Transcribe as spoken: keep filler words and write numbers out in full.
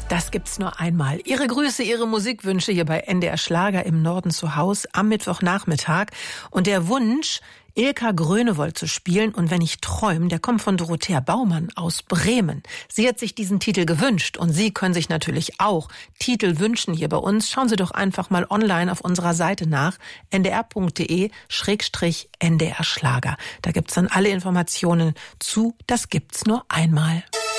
Das gibt's nur einmal. Ihre Grüße, Ihre Musikwünsche hier bei N D R Schlager im Norden zu Haus am Mittwochnachmittag. Und der Wunsch, Ilka Grönewold zu spielen und Wenn ich träum, der kommt von Dorothea Baumann aus Bremen. Sie hat sich diesen Titel gewünscht und Sie können sich natürlich auch Titel wünschen hier bei uns. Schauen Sie doch einfach mal online auf unserer Seite nach, n d r punkt d e schrägstrich n d r Schlager. Da gibt's dann alle Informationen zu Das gibt's nur einmal.